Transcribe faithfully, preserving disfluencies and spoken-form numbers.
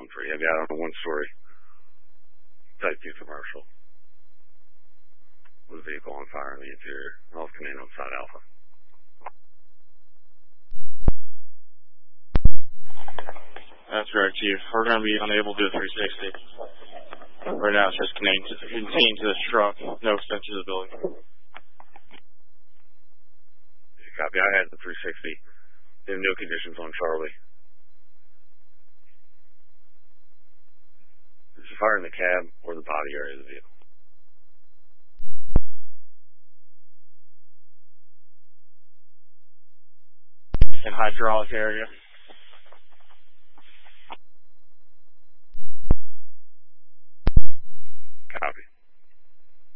one three. I've got on a one-story Type two commercial with a vehicle on fire in the interior. Off command on side Alpha. That's right, Chief. We're going to be unable to do a three sixty. Right now it's just contained to, contained to this truck. No extension to the building. Copy. I had the three sixty. They have no conditions on Charlie. There's a fire in the cab or the body area of the vehicle. In hydraulic area.